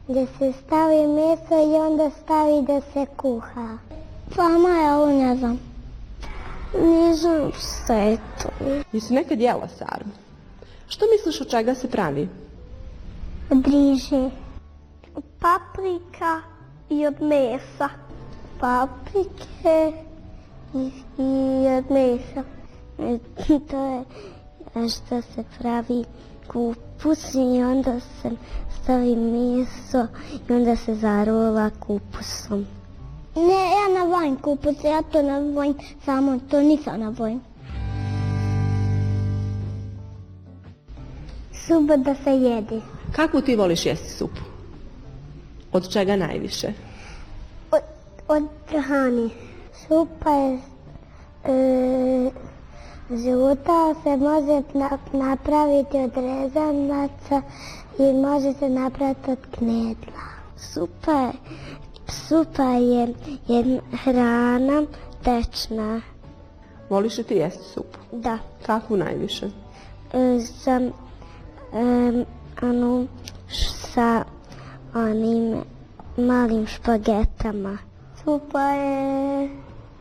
gdje se stavi meso i onda stavi da se kuha. Sama ja ovo ne znam. Nisam šta je to. Jesi nekad jela sarmu? Što misliš od čega se pravi? Od riže. Paprika i od mesa. Paprike i od mesa. To je što se pravi kupus i onda se stavi meso i onda se zarola kupusom. Ne, ja ne volim kupus, ja to ne volim, samo to nisam ne volim. Supa da se jedi. Kakvu ti voliš jesti supu? Od čega najviše? Od hrane. Supa je žuta, se može napraviti od rezanaca i može se napraviti od knedla. Supa je hrana tečna. Voliš li ti jesti supu? Da. Kakvu najviše? Sa onim malim špagetama. Supa je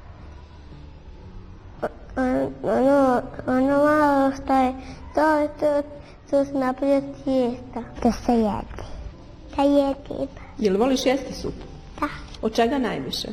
ono malo što je to se napravlja tijesta. Da se jedi. Da jedi. Jel voliš jesti supu? Da. Od čega najviše?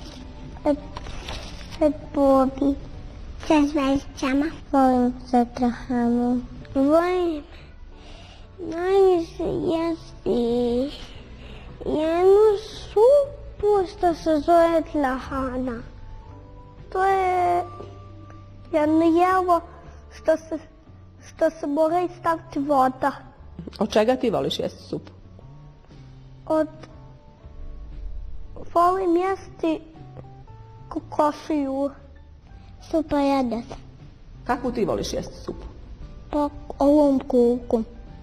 Od bobi. Sa zvezdicama. Volim sa trahanom. Volim najviše jesti jednu supu što se zove tlahana. To je jedno jelo što se mora staviti voda. Od čega ti voliš jesti supu? Volim jesti kokošiju. Supa jadet. Kakvu ti voliš jesti supu? Pa ovom kuku.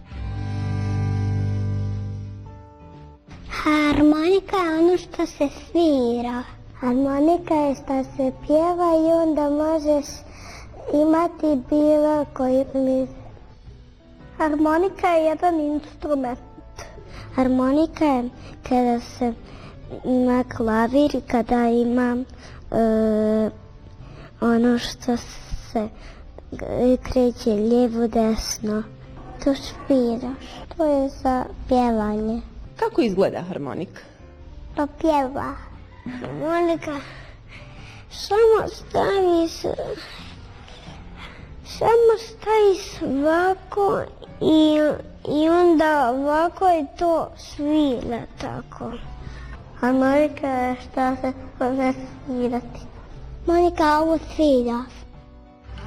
Harmonika je ono što se svira. Harmonika je što se pjeva i onda možeš imati bilo koji miz. Harmonika je jedan instrument. Harmonika je kada se na klavir, kada ima ono što se kreće lijevo desno. To sviraš. To je za pjevanje. Kako izgleda harmonika? To pjeva. Harmonika samo stavi svako i onda ovako i to svira tako. Harmonika je što se može svirati. Harmonika ovo svira.